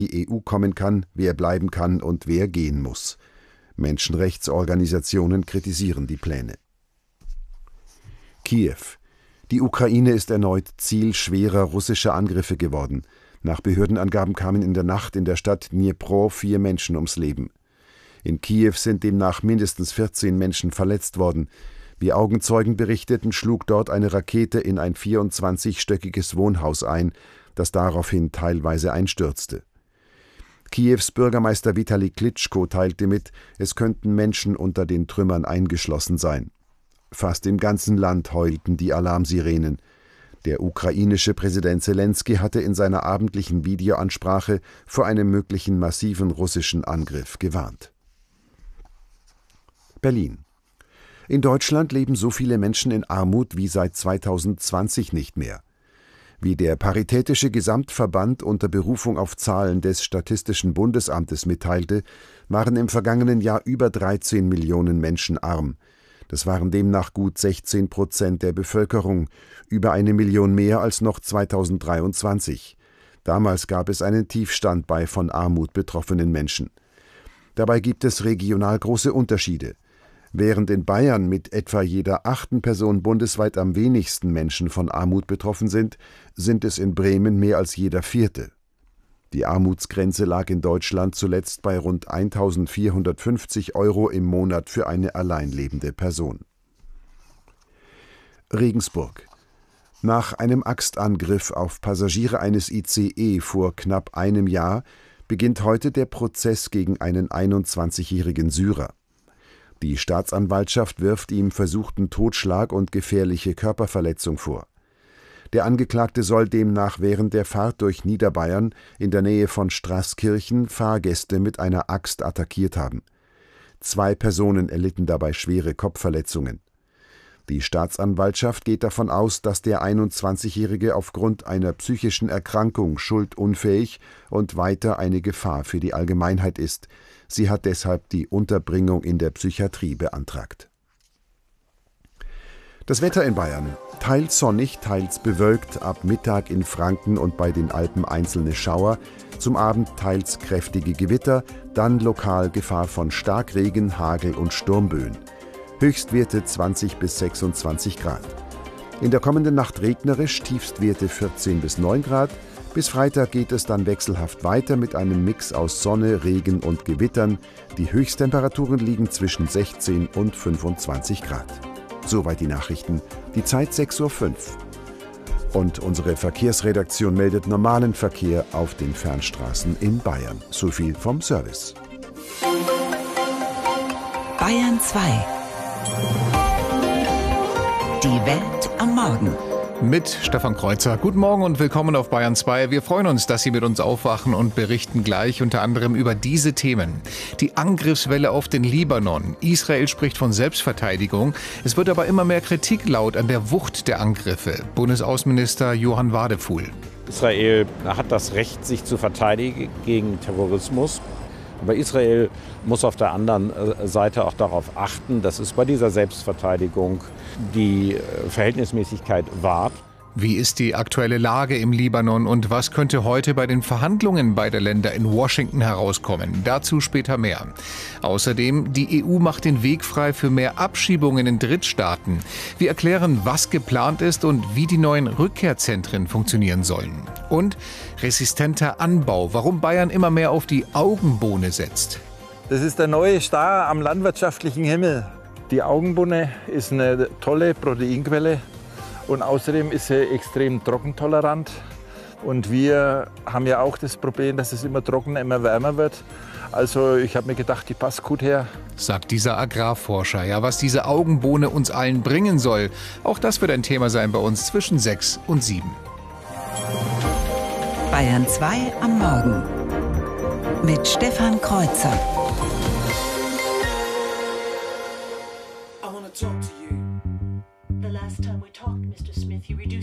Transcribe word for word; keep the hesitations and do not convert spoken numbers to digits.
die E U kommen kann, wer bleiben kann und wer gehen muss. Menschenrechtsorganisationen kritisieren die Pläne. Kiew. Die Ukraine ist erneut Ziel schwerer russischer Angriffe geworden. Nach Behördenangaben kamen in der Nacht in der Stadt Dnipro vier Menschen ums Leben. In Kiew sind demnach mindestens vierzehn Menschen verletzt worden. Wie Augenzeugen berichteten, schlug dort eine Rakete in ein vierundzwanzigstöckiges Wohnhaus ein, das daraufhin teilweise einstürzte. Kiews Bürgermeister Vitali Klitschko teilte mit, es könnten Menschen unter den Trümmern eingeschlossen sein. Fast im ganzen Land heulten die Alarmsirenen. Der ukrainische Präsident Selenskyj hatte in seiner abendlichen Videoansprache vor einem möglichen massiven russischen Angriff gewarnt. Berlin. In Deutschland leben so viele Menschen in Armut wie seit zweitausendzwanzig nicht mehr. Wie der Paritätische Gesamtverband unter Berufung auf Zahlen des Statistischen Bundesamtes mitteilte, waren im vergangenen Jahr über dreizehn Millionen Menschen arm. Das waren demnach gut sechzehn Prozent der Bevölkerung, über eine Million mehr als noch zweitausenddreiundzwanzig. Damals gab es einen Tiefstand bei von Armut betroffenen Menschen. Dabei gibt es regional große Unterschiede. Während in Bayern mit etwa jeder achten Person bundesweit am wenigsten Menschen von Armut betroffen sind, sind es in Bremen mehr als jeder vierte. Die Armutsgrenze lag in Deutschland zuletzt bei rund eintausendvierhundertfünfzig Euro im Monat für eine alleinlebende Person. Regensburg. Nach einem Axtangriff auf Passagiere eines I C E vor knapp einem Jahr beginnt heute der Prozess gegen einen einundzwanzigjährigen Syrer. Die Staatsanwaltschaft wirft ihm versuchten Totschlag und gefährliche Körperverletzung vor. Der Angeklagte soll demnach während der Fahrt durch Niederbayern in der Nähe von Straßkirchen Fahrgäste mit einer Axt attackiert haben. Zwei Personen erlitten dabei schwere Kopfverletzungen. Die Staatsanwaltschaft geht davon aus, dass der einundzwanzigjährige aufgrund einer psychischen Erkrankung schuldunfähig und weiter eine Gefahr für die Allgemeinheit ist. Sie hat deshalb die Unterbringung in der Psychiatrie beantragt. Das Wetter in Bayern. Teils sonnig, teils bewölkt, ab Mittag in Franken und bei den Alpen einzelne Schauer, zum Abend teils kräftige Gewitter, dann lokal Gefahr von Starkregen, Hagel und Sturmböen. Höchstwerte zwanzig bis sechsundzwanzig Grad. In der kommenden Nacht regnerisch, Tiefstwerte vierzehn bis neun Grad. Bis Freitag geht es dann wechselhaft weiter mit einem Mix aus Sonne, Regen und Gewittern. Die Höchsttemperaturen liegen zwischen sechzehn und fünfundzwanzig Grad. Soweit die Nachrichten. Die Zeit sechs Uhr fünf. Und unsere Verkehrsredaktion meldet normalen Verkehr auf den Fernstraßen in Bayern. So viel vom Service. Bayern zwei. Die Welt am Morgen. Mit Stefan Kreuzer. Guten Morgen und willkommen auf Bayern zwei. Wir freuen uns, dass Sie mit uns aufwachen und berichten gleich unter anderem über diese Themen. Die Angriffswelle auf den Libanon. Israel spricht von Selbstverteidigung. Es wird aber immer mehr Kritik laut an der Wucht der Angriffe. Bundesaußenminister Johann Wadefuhl. Israel hat das Recht, sich zu verteidigen gegen Terrorismus. Aber Israel muss auf der anderen Seite auch darauf achten, dass es bei dieser Selbstverteidigung die Verhältnismäßigkeit wahrt. Wie ist die aktuelle Lage im Libanon und was könnte heute bei den Verhandlungen beider Länder in Washington herauskommen? Dazu später mehr. Außerdem, die E U macht den Weg frei für mehr Abschiebungen in Drittstaaten. Wir erklären, was geplant ist und wie die neuen Rückkehrzentren funktionieren sollen. Und resistenter Anbau, warum Bayern immer mehr auf die Augenbohne setzt. Das ist der neue Star am landwirtschaftlichen Himmel. Die Augenbohne ist eine tolle Proteinquelle. Und außerdem ist sie extrem trockentolerant. Und wir haben ja auch das Problem, dass es immer trockener, immer wärmer wird. Also ich habe mir gedacht, die passt gut her. Sagt dieser Agrarforscher. Ja, was diese Augenbohne uns allen bringen soll, auch das wird ein Thema sein bei uns zwischen sechs und sieben. Bayern zwei am Morgen mit Stefan Kreuzer. I wanna talk to you. The last time we talked, Mister Smith, you reduced